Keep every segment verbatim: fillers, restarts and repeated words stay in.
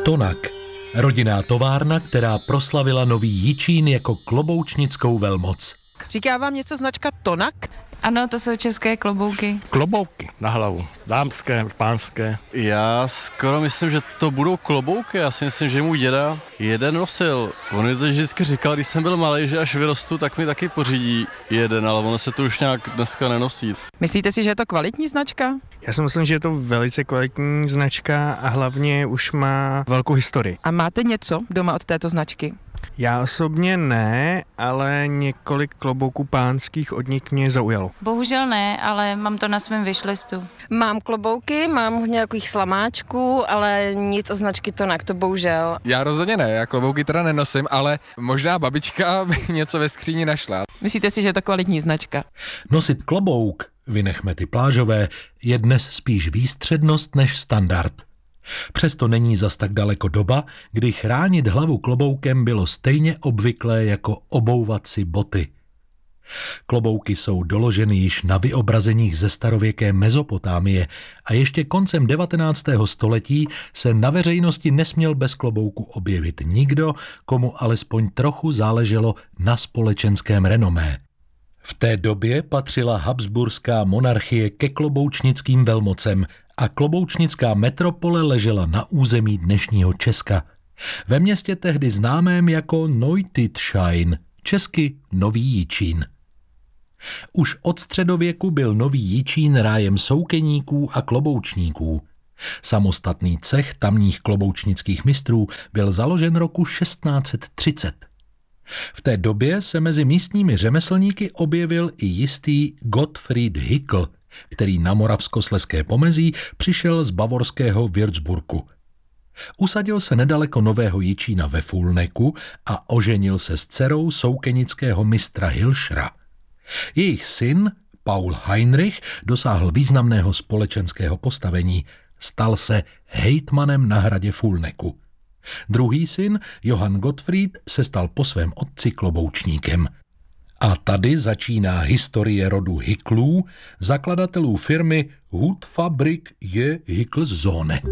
Tonak. Rodinná továrna, která proslavila Nový Jičín jako kloboučnickou velmoc. Říká vám něco značka Tonak? Ano, to jsou české klobouky. Klobouky na hlavu, dámské, pánské. Já skoro myslím, že to budou klobouky. Já si myslím, že můj děda jeden nosil. On mi to vždycky říkal, když jsem byl malý, že až vyrostu, tak mi taky pořídí jeden, ale ono se to už nějak dneska nenosí. Myslíte si, že je to kvalitní značka? Já si myslím, že je to velice kvalitní značka a hlavně už má velkou historii. A máte něco doma od této značky? Já osobně ne, ale několik klobouků pánských od nich mě zaujalo. Bohužel ne, ale mám to na svém wishlistu. Mám klobouky, mám nějakých slamáčků, ale nic o značky Tonak, to bohužel. Já rozhodně ne, já klobouky teda nenosím, ale možná babička by něco ve skříni našla. Myslíte si, že je to kvalitní značka? Nosit klobouk, vynechme ty plážové, je dnes spíš výstřednost než standard. Přesto není zas tak daleko doba, kdy chránit hlavu kloboukem bylo stejně obvyklé jako obouvat si boty. Klobouky jsou doloženy již na vyobrazeních ze starověké Mezopotámie a ještě koncem devatenáctého století se na veřejnosti nesměl bez klobouku objevit nikdo, komu alespoň trochu záleželo na společenském renomé. V té době patřila habsburská monarchie ke kloboučnickým velmocem a kloboučnická metropole ležela na území dnešního Česka. Ve městě tehdy známém jako Neutitschein, česky Nový Jičín. Už od středověku byl Nový Jičín rájem soukeníků a kloboučníků. Samostatný cech tamních kloboučnických mistrů byl založen roku šestnáct set třicet. V té době se mezi místními řemeslníky objevil i jistý Gottfried Hickel, který na moravskoslezské pomezí přišel z bavorského Würzburgu. Usadil se nedaleko Nového Jičína ve Fulneku a oženil se s dcerou soukenického mistra Hilšra. Jejich syn, Paul Heinrich, dosáhl významného společenského postavení, stal se hejtmanem na hradě Fulneku. Druhý syn, Johann Gottfried, se stal po svém otci kloboučníkem. A tady začíná historie rodu Hicklů, zakladatelů firmy Hutfabrik je Hicklzone.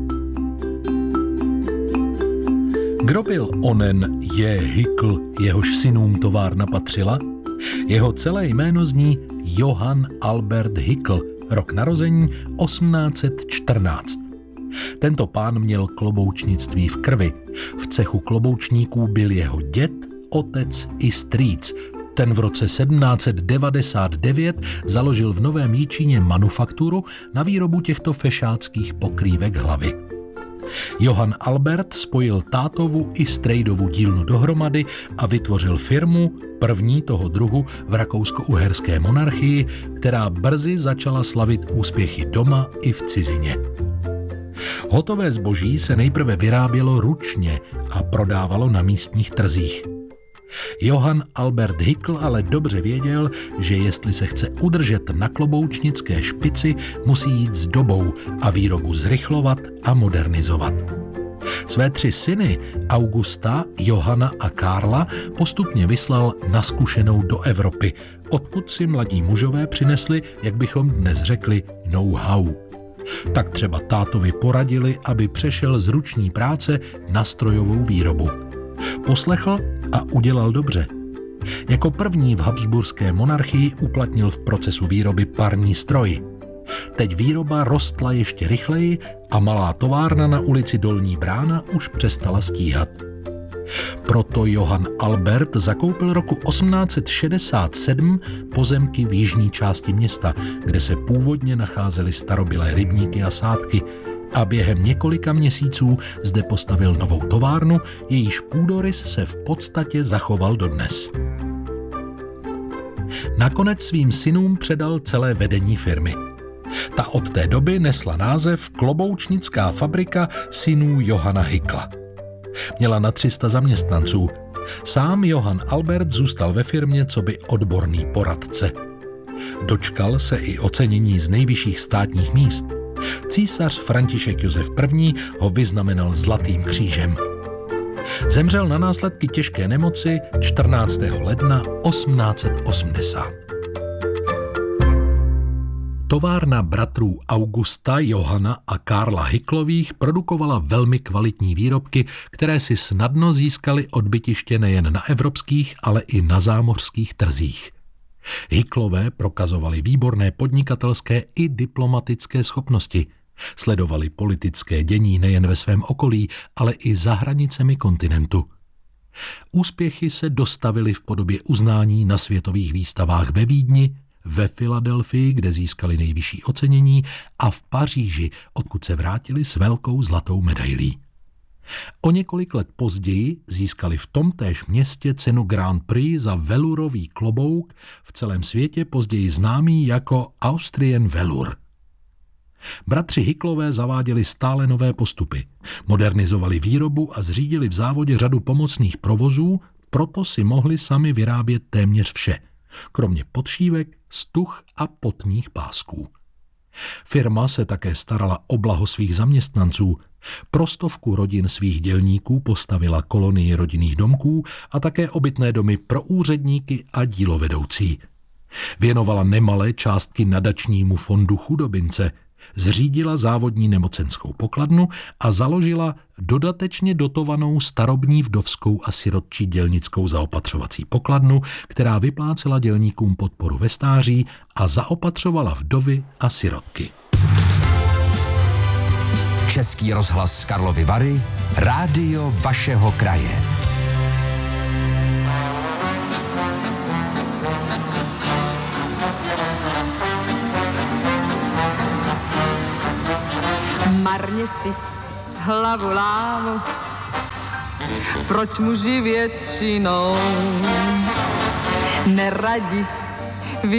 Kdo byl onen je Hickl, jehož synům továrna patřila? Jeho celé jméno zní Johann Albert Hickl, rok narození osmnáct set čtrnáct. Tento pán měl kloboučnictví v krvi. V cechu kloboučníků byl jeho děd, otec i strýc. Ten v roce sedmnáct set devadesát devět založil v Novém Jičíně manufakturu na výrobu těchto fešáckých pokrývek hlavy. Johann Albert spojil tátovu i strejdovu dílnu dohromady a vytvořil firmu, první toho druhu v rakousko-uherské monarchii, která brzy začala slavit úspěchy doma i v cizině. Hotové zboží se nejprve vyrábělo ručně a prodávalo na místních trzích. Johann Albert Hickl ale dobře věděl, že jestli se chce udržet na kloboučnické špici, musí jít s dobou a výrobu zrychlovat a modernizovat. Své tři syny, Augusta, Johana a Karla, postupně vyslal na zkušenou do Evropy, odkud si mladí mužové přinesli, jak bychom dnes řekli, know-how. Tak třeba tátovi poradili, aby přešel z ruční práce na strojovou výrobu. Poslechl a udělal dobře. Jako první v habsburské monarchii uplatnil v procesu výroby parní stroj. Teď výroba rostla ještě rychleji a malá továrna na ulici Dolní Brána už přestala stíhat. Proto Johann Albert zakoupil roku osmnáct set šedesát sedm pozemky v jižní části města, kde se původně nacházely starobylé rybníky a sádky, a během několika měsíců zde postavil novou továrnu, jejíž půdorys se v podstatě zachoval dodnes. Nakonec svým synům předal celé vedení firmy. Ta od té doby nesla název Kloboučnická fabrika synů Johana Hickla. Měla na tři sta zaměstnanců. Sám Johann Albert zůstal ve firmě coby odborný poradce. Dočkal se i ocenění z nejvyšších státních míst. Císař František Josef I. ho vyznamenal zlatým křížem. Zemřel na následky těžké nemoci čtrnáctého ledna osmnáct set osmdesát. Továrna bratrů Augusta, Johana a Karla Hicklových produkovala velmi kvalitní výrobky, které si snadno získaly odbytiště nejen na evropských, ale i na zámořských trzích. Hicklové prokazovali výborné podnikatelské i diplomatické schopnosti. Sledovali politické dění nejen ve svém okolí, ale i za hranicemi kontinentu. Úspěchy se dostavily v podobě uznání na světových výstavách ve Vídni, ve Filadelfii, kde získali nejvyšší ocenění, a v Paříži, odkud se vrátili s velkou zlatou medailí. O několik let později získali v tomtéž městě cenu Grand Prix za velurový klobouk, v celém světě později známý jako Austrian Velour. Bratři Hicklové zaváděli stále nové postupy, modernizovali výrobu a zřídili v závodě řadu pomocných provozů, proto si mohli sami vyrábět téměř vše, kromě podšívek, stuch a potních pásků. Firma se také starala o blaho svých zaměstnanců. Pro stovku rodin svých dělníků postavila kolonii rodinných domků a také obytné domy pro úředníky a dílovedoucí. Věnovala nemalé částky nadačnímu fondu chudobince, zřídila závodní nemocenskou pokladnu a založila dodatečně dotovanou starobní vdovskou a sirotčí dělnickou zaopatřovací pokladnu, která vyplácela dělníkům podporu ve stáří a zaopatřovala vdovy a sirotky. Český rozhlas Karlovy Vary, rádio vašeho kraje. Marně si hlavu lámu, proč muži většinou neradi